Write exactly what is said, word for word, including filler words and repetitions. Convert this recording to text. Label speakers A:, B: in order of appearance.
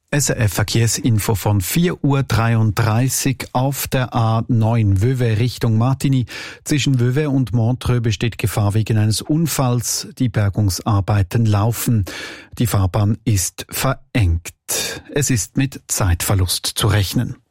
A: S R F Verkehrsinfo von vier Uhr dreiunddreißig auf der A neun Vevey Richtung Martigny. Zwischen Vevey und Montreux besteht Gefahr wegen eines Unfalls. Die Bergungsarbeiten laufen. Die Fahrbahn ist verengt. Es ist mit Zeitverlust zu rechnen.